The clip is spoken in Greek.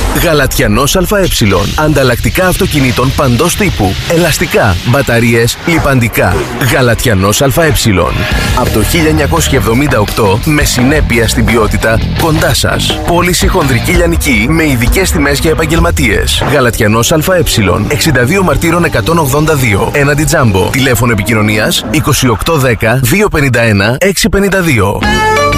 Γαλατιανός ΑΕ. Ανταλλακτικά αυτοκινήτων παντός τύπου. Ελαστικά, μπαταρίες, λιπαντικά. Γαλατιανός ΑΕ. Από το 1978 με συνέπεια στην ποιότητα κοντά σας. Πώληση χονδρική λιανική με ειδικές τιμές για επαγγελματίες. Γαλατιανός ΑΕ. 62 Μαρτύρων 182. Έναντι Τζάμπο. Τηλέφωνο επικοινωνίας 2810 251 652.